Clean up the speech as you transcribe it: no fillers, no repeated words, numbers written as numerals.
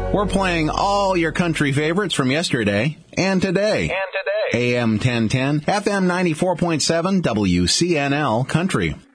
We're playing all your country favorites from yesterday and today. AM 1010, FM 94.7, WCNL Country.